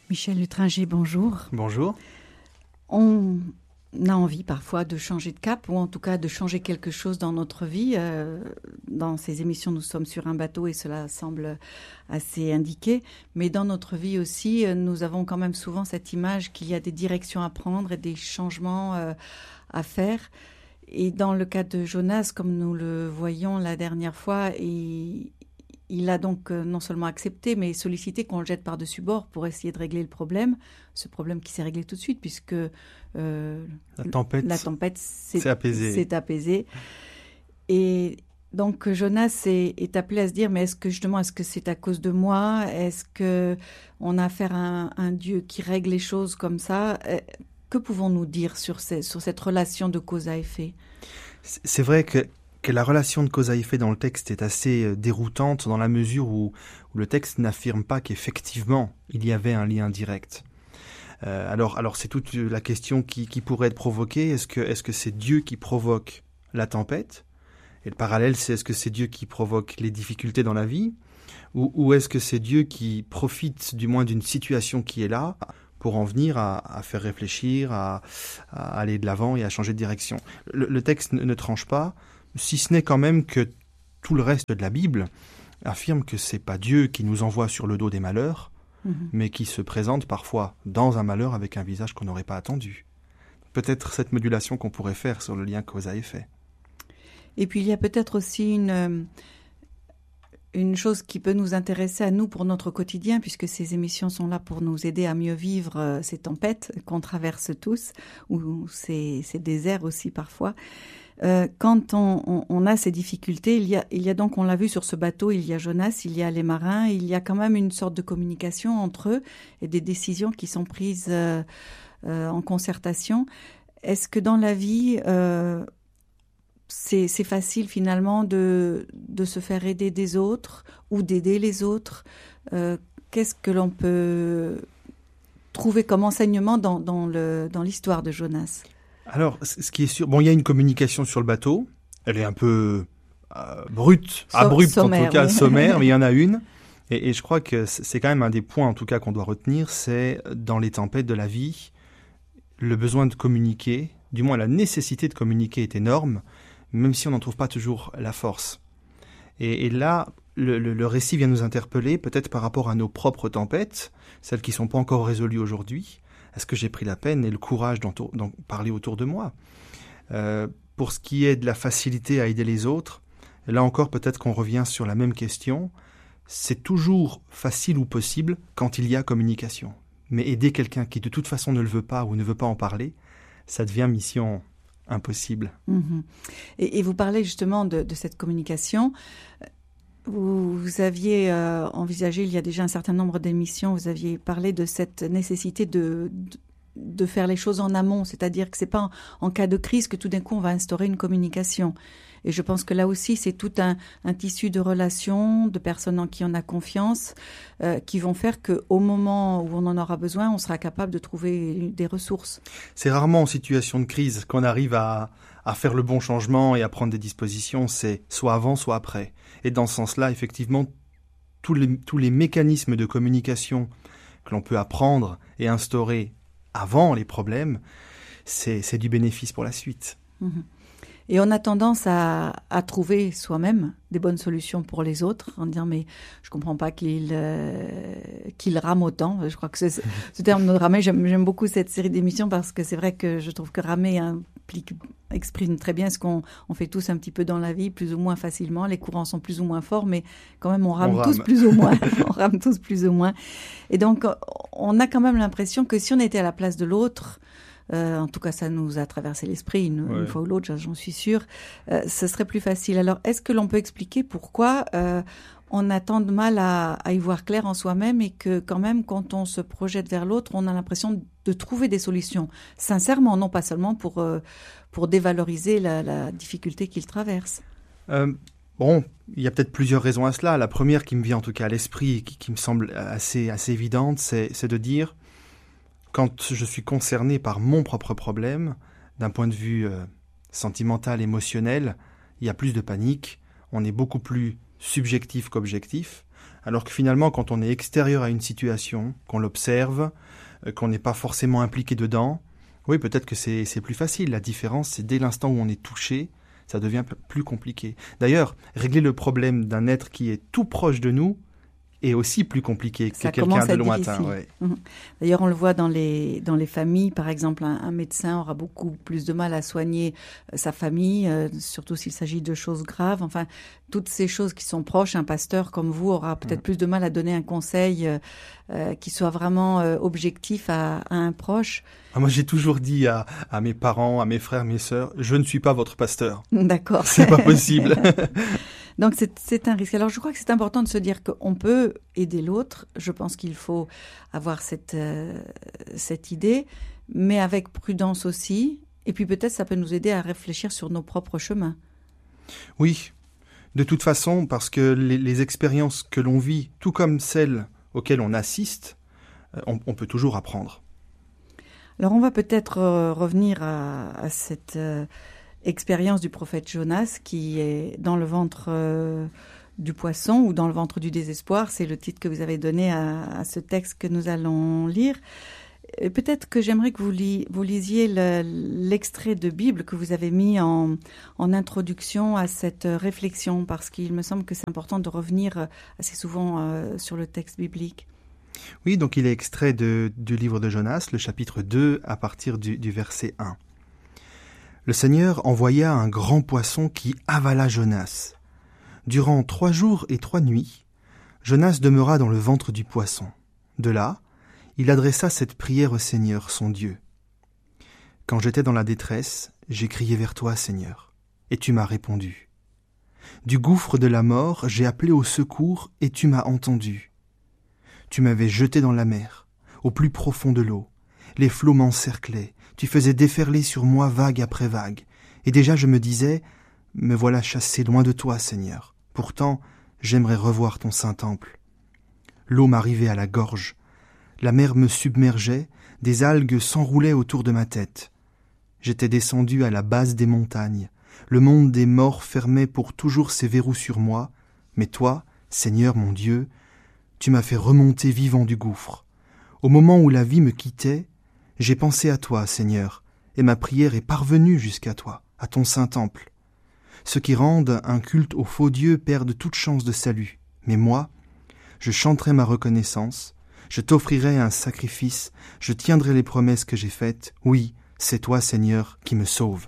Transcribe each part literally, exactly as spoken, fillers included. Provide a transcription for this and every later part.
Michel Lutringer, bonjour. Bonjour. On a envie parfois de changer de cap ou en tout cas de changer quelque chose dans notre vie. Euh, dans ces émissions, nous sommes sur un bateau et cela semble assez indiqué. Mais dans notre vie aussi, nous avons quand même souvent cette image qu'il y a des directions à prendre et des changements euh, à faire. Et dans le cas de Jonas, comme nous le voyons la dernière fois, il, il a donc non seulement accepté, mais sollicité qu'on le jette par-dessus bord pour essayer de régler le problème. Ce problème qui s'est réglé tout de suite, puisque euh, la tempête, la tempête s'est, s'est apaisée. s'est apaisée. Et donc Jonas est, est appelé à se dire, mais est-ce que justement, est-ce que c'est à cause de moi ? Est-ce qu'on a affaire à un, un Dieu qui règle les choses comme ça ? Que pouvons-nous dire sur, ces, sur cette relation de cause à effet ? C'est vrai que, que la relation de cause à effet dans le texte est assez déroutante dans la mesure où, où le texte n'affirme pas qu'effectivement il y avait un lien direct. Euh, alors, alors c'est toute la question qui, qui pourrait être provoquée. Est-ce que, est-ce que c'est Dieu qui provoque la tempête ? Et le parallèle, c'est est-ce que c'est Dieu qui provoque les difficultés dans la vie ? Ou, ou est-ce que c'est Dieu qui profite du moins d'une situation qui est là pour en venir à, à faire réfléchir, à, à aller de l'avant et à changer de direction. Le, le texte ne, ne tranche pas, si ce n'est quand même que tout le reste de la Bible affirme que c'est pas Dieu qui nous envoie sur le dos des malheurs, mmh. mais qui se présente parfois dans un malheur avec un visage qu'on n'aurait pas attendu. Peut-être cette modulation qu'on pourrait faire sur le lien cause à effet. Et puis il y a peut-être aussi une... Une chose qui peut nous intéresser à nous pour notre quotidien, puisque ces émissions sont là pour nous aider à mieux vivre euh, ces tempêtes qu'on traverse tous, ou ces, ces déserts aussi parfois. Euh, quand on, on, on a ces difficultés, il y a, il y a donc, on l'a vu sur ce bateau, il y a Jonas, il y a les marins, il y a quand même une sorte de communication entre eux et des décisions qui sont prises euh, euh, en concertation. Est-ce que dans la vie... Euh, C'est, c'est facile finalement de, de se faire aider des autres ou d'aider les autres. Euh, qu'est-ce que l'on peut trouver comme enseignement dans, dans, le, dans l'histoire de Jonas ? Alors, ce qui est sûr, bon, il y a une communication sur le bateau. Elle est un peu euh, brute, so- abrupte sommaire, en tout cas, oui. sommaire, mais il y en a une. Et, et je crois que c'est quand même un des points, en tout cas, qu'on doit retenir, c'est dans les tempêtes de la vie, le besoin de communiquer, du moins la nécessité de communiquer est énorme, même si on n'en trouve pas toujours la force. Et, et là, le, le, le récit vient nous interpeller, peut-être par rapport à nos propres tempêtes, celles qui ne sont pas encore résolues aujourd'hui. Est-ce que j'ai pris la peine et le courage d'en, d'en parler autour de moi ? euh, Pour ce qui est de la facilité à aider les autres, là encore, peut-être qu'on revient sur la même question. C'est toujours facile ou possible quand il y a communication. Mais aider quelqu'un qui de toute façon ne le veut pas ou ne veut pas en parler, ça devient mission impossible. Mmh. Et, et vous parlez justement de, de cette communication. Vous, vous aviez euh, envisagé, il y a déjà un certain nombre d'émissions, vous aviez parlé de cette nécessité de, de, de faire les choses en amont, c'est-à-dire que ce n'est pas en, en cas de crise que tout d'un coup on va instaurer une communication. Et je pense que là aussi, c'est tout un, un tissu de relations, de personnes en qui on a confiance, euh, qui vont faire qu'au moment où on en aura besoin, on sera capable de trouver des ressources. C'est rarement en situation de crise qu'on arrive à, à faire le bon changement et à prendre des dispositions. C'est soit avant, soit après. Et dans ce sens-là, effectivement, tous les, tous les mécanismes de communication que l'on peut apprendre et instaurer avant les problèmes, c'est, c'est du bénéfice pour la suite. Mmh. Et on a tendance à, à trouver soi-même des bonnes solutions pour les autres, en disant mais je comprends pas qu'il euh, qu'il rame autant. Je crois que ce, ce terme de ramer, j'aime, j'aime beaucoup cette série d'émissions parce que c'est vrai que je trouve que ramer implique, exprime très bien ce qu'on on fait tous un petit peu dans la vie, plus ou moins facilement. Les courants sont plus ou moins forts, mais quand même on rame, on tous rame. plus ou moins. on rame tous plus ou moins. Et donc on a quand même l'impression que si on était à la place de l'autre, Euh, en tout cas, ça nous a traversé l'esprit une, ouais. une fois ou l'autre, j'en suis sûre. Euh, ce serait plus facile. Alors, est-ce que l'on peut expliquer pourquoi euh, on a tant de mal à, à y voir clair en soi-même et que quand même, quand on se projette vers l'autre, on a l'impression de trouver des solutions, sincèrement, non pas seulement pour, euh, pour dévaloriser la, la difficulté qu'il traverse. Euh, bon, il y a peut-être plusieurs raisons à cela. La première qui me vient en tout cas à l'esprit, qui, qui me semble assez, assez évidente, c'est, c'est de dire... Quand je suis concerné par mon propre problème, d'un point de vue euh, sentimental, émotionnel, il y a plus de panique, on est beaucoup plus subjectif qu'objectif. Alors que finalement, quand on est extérieur à une situation, qu'on l'observe, euh, qu'on n'est pas forcément impliqué dedans, oui, peut-être que c'est, c'est plus facile. La différence, c'est dès l'instant où on est touché, ça devient p- plus compliqué. D'ailleurs, régler le problème d'un être qui est tout proche de nous est aussi plus compliqué que Ça quelqu'un de être lointain. Ouais. Mmh. D'ailleurs, on le voit dans les, dans les familles. Par exemple, un, un médecin aura beaucoup plus de mal à soigner euh, sa famille, euh, surtout s'il s'agit de choses graves. Enfin, toutes ces choses qui sont proches, un pasteur comme vous aura peut-être mmh. plus de mal à donner un conseil euh, euh, qui soit vraiment euh, objectif à, à un proche. Ah, moi, j'ai toujours dit à, à mes parents, à mes frères, mes sœurs, je ne suis pas votre pasteur. D'accord. C'est pas possible. Donc, c'est, c'est un risque. Alors, je crois que c'est important de se dire qu'on peut aider l'autre. Je pense qu'il faut avoir cette, euh, cette idée, mais avec prudence aussi. Et puis, peut-être, ça peut nous aider à réfléchir sur nos propres chemins. Oui, de toute façon, parce que les, les expériences que l'on vit, tout comme celles auxquelles on assiste, on, on peut toujours apprendre. Alors, on va peut-être euh, revenir à, à cette... Euh, expérience du prophète Jonas qui est dans le ventre euh, du poisson ou dans le ventre du désespoir. C'est le titre que vous avez donné à, à ce texte que nous allons lire. Et peut-être que j'aimerais que vous, li, vous lisiez le, l'extrait de Bible que vous avez mis en, en introduction à cette réflexion, parce qu'il me semble que c'est important de revenir assez souvent euh, sur le texte biblique. Oui, donc il est extrait de, du livre de Jonas, le chapitre deux, à partir du, du verset un. Le Seigneur envoya un grand poisson qui avala Jonas. Durant trois jours et trois nuits, Jonas demeura dans le ventre du poisson. De là, il adressa cette prière au Seigneur, son Dieu. « Quand j'étais dans la détresse, j'ai crié vers toi, Seigneur, et tu m'as répondu. Du gouffre de la mort, j'ai appelé au secours, et tu m'as entendu. Tu m'avais jeté dans la mer, au plus profond de l'eau. Les flots m'encerclaient. Tu faisais déferler sur moi vague après vague. Et déjà je me disais, me voilà chassé loin de toi, Seigneur. Pourtant, j'aimerais revoir ton saint temple. L'eau m'arrivait à la gorge. La mer me submergeait, des algues s'enroulaient autour de ma tête. J'étais descendu à la base des montagnes. Le monde des morts fermait pour toujours ses verrous sur moi. Mais toi, Seigneur mon Dieu, tu m'as fait remonter vivant du gouffre. Au moment où la vie me quittait, j'ai pensé à toi, Seigneur, et ma prière est parvenue jusqu'à toi, à ton saint temple. Ceux qui rendent un culte aux faux dieux perdent toute chance de salut. Mais moi, je chanterai ma reconnaissance, je t'offrirai un sacrifice, je tiendrai les promesses que j'ai faites. Oui, c'est toi, Seigneur, qui me sauve.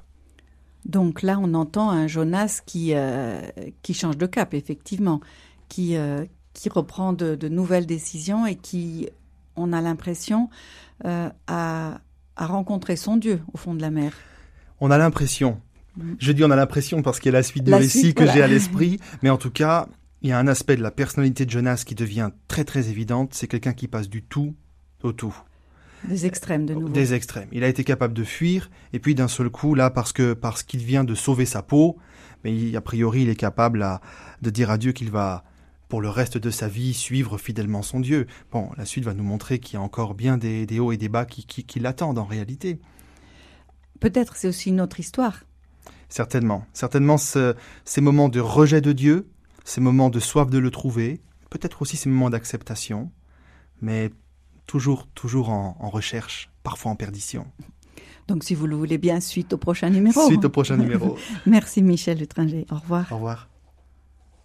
Donc là, on entend un Jonas qui, euh, qui change de cap, effectivement, qui, euh, qui reprend de, de nouvelles décisions et qui, on a l'impression, euh, a, a rencontré son Dieu au fond de la mer. On a l'impression. Mmh. Je dis on a l'impression parce qu'il y a la suite du la récit suite, que voilà. j'ai à l'esprit, mais en tout cas, il y a un aspect de la personnalité de Jonas qui devient très très évidente, c'est quelqu'un qui passe du tout au tout. Des extrêmes de nouveau. Des extrêmes. Il a été capable de fuir, et puis d'un seul coup, là, parce que parce qu'il vient de sauver sa peau, mais a priori, il est capable à, de dire à Dieu qu'il va, pour le reste de sa vie, suivre fidèlement son Dieu. Bon, la suite va nous montrer qu'il y a encore bien des, des hauts et des bas qui, qui, qui l'attendent en réalité. Peut-être c'est aussi une autre histoire. Certainement. Certainement, ce, ces moments de rejet de Dieu, ces moments de soif de le trouver, peut-être aussi ces moments d'acceptation, mais toujours, toujours en, en recherche, parfois en perdition. Donc, si vous le voulez bien, suite au prochain numéro. Suite au prochain numéro. Merci Michel Lutringer. Au revoir. Au revoir.